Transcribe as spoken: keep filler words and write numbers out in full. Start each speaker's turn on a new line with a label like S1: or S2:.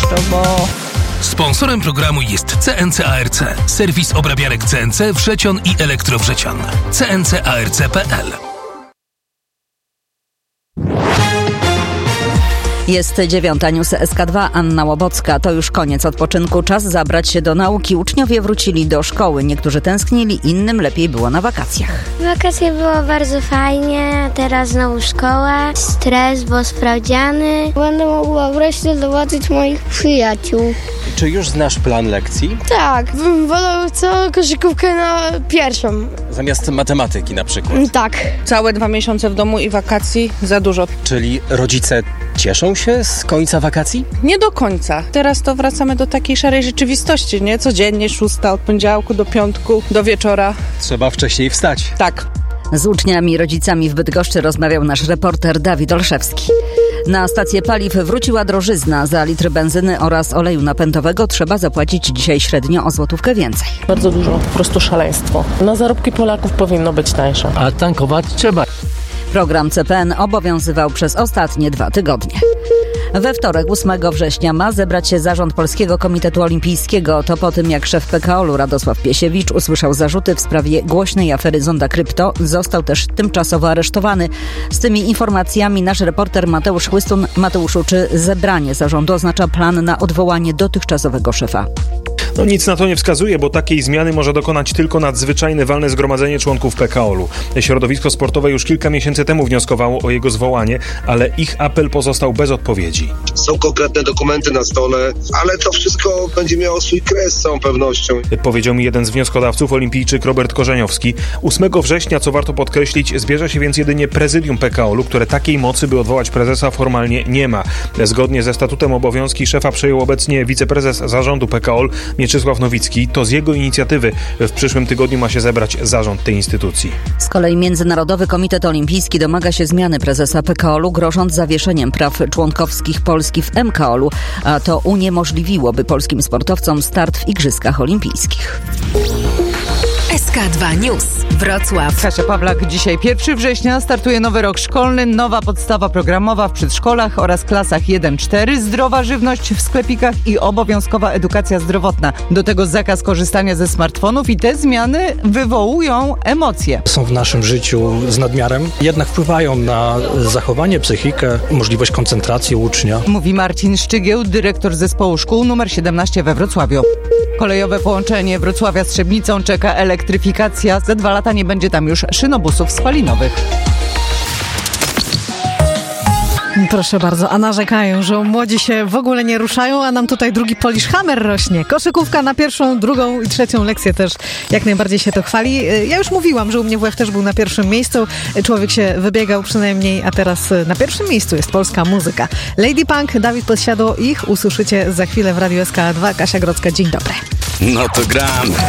S1: elektro, bo...
S2: Sponsorem programu jest C N C A R C, serwis obrabiarek C N C Wrzecion i Elektrowrzecian. C N C A R C kropka P L.
S1: Jest dziewiąta, news S K dwa, Anna Łobocka. To już koniec odpoczynku, czas zabrać się do nauki. Uczniowie wrócili do szkoły. Niektórzy tęsknili, innym lepiej było na wakacjach.
S3: Wakacje było bardzo fajnie, teraz znowu szkoła, stres, bo sprawdziany. Będę mogła wreszcie zobaczyć moich przyjaciół.
S4: Czy już znasz plan lekcji?
S3: Tak, bym wolał całą koszykówkę na pierwszą.
S4: Zamiast matematyki na przykład?
S3: Tak.
S5: Całe dwa miesiące w domu i wakacji za dużo.
S4: Czyli rodzice cieszą się z końca wakacji?
S5: Nie do końca. Teraz to wracamy do takiej szarej rzeczywistości, nie? Codziennie szósta od poniedziałku do piątku, do wieczora.
S4: Trzeba wcześniej wstać.
S5: Tak.
S1: Z uczniami i rodzicami w Bydgoszczy rozmawiał nasz reporter Dawid Olszewski. Na stację paliw wróciła drożyzna. Za litr benzyny oraz oleju napędowego trzeba zapłacić dzisiaj średnio o złotówkę więcej.
S6: Bardzo dużo, po prostu szaleństwo. Na zarobki Polaków powinno być tańsze.
S7: A tankować trzeba.
S1: Program C P N obowiązywał przez ostatnie dwa tygodnie. We wtorek, ósmego września, ma zebrać się zarząd Polskiego Komitetu Olimpijskiego. To po tym, jak szef P K O L u Radosław Piesiewicz usłyszał zarzuty w sprawie głośnej afery Zonda Krypto. Został też tymczasowo aresztowany. Z tymi informacjami nasz reporter Mateusz Chłystun. Mateuszu, czy zebranie zarządu oznacza plan na odwołanie dotychczasowego szefa?
S8: No nic na to nie wskazuje, bo takiej zmiany może dokonać tylko nadzwyczajne walne zgromadzenie członków P K O L u. Środowisko sportowe już kilka miesięcy temu wnioskowało o jego zwołanie, ale ich apel pozostał bez odpowiedzi.
S9: Są konkretne dokumenty na stole, ale to wszystko będzie miało swój kres z całą pewnością.
S8: Powiedział mi jeden z wnioskodawców, olimpijczyk Robert Korzeniowski. ósmego września, co warto podkreślić, zbierze się więc jedynie prezydium P K O L u, które takiej mocy, by odwołać prezesa, formalnie nie ma. Zgodnie ze statutem obowiązki szefa przejął obecnie wiceprezes zarządu P K O L Mieczysław Nowicki. To z jego inicjatywy w przyszłym tygodniu ma się zebrać zarząd tej instytucji.
S1: Z kolei Międzynarodowy Komitet Olimpijski domaga się zmiany prezesa P K O L u, grożąc zawieszeniem praw członkowskich Polski w M K O L u, a to uniemożliwiłoby polskim sportowcom start w Igrzyskach Olimpijskich.
S10: S K dwa News. Wrocław.
S11: Kasia Pawlak. Dzisiaj pierwszego września startuje nowy rok szkolny, nowa podstawa programowa w przedszkolach oraz klasach jeden cztery, zdrowa żywność w sklepikach i obowiązkowa edukacja zdrowotna. Do tego zakaz korzystania ze smartfonów i te zmiany wywołują emocje.
S12: Są w naszym życiu z nadmiarem, jednak wpływają na zachowanie, psychikę, możliwość koncentracji ucznia.
S11: Mówi Marcin Szczygieł, dyrektor zespołu szkół numer siedemnaście we Wrocławiu. Kolejowe połączenie Wrocławia z Trzebnicą czeka elektryfikacja. Za dwa lata nie będzie tam już szynobusów spalinowych.
S13: Proszę bardzo, a narzekają, że młodzi się w ogóle nie ruszają, a nam tutaj drugi Polish Hammer rośnie. Koszykówka na pierwszą, drugą i trzecią lekcję też jak najbardziej się to chwali. Ja już mówiłam, że u mnie W F też był na pierwszym miejscu. Człowiek się wybiegał przynajmniej, a teraz na pierwszym miejscu jest polska muzyka. Lady Punk, Dawid Podsiadło, ich usłyszycie za chwilę w Radiu S K dwa. Kasia Grodzka, dzień dobry.
S14: No to gramy.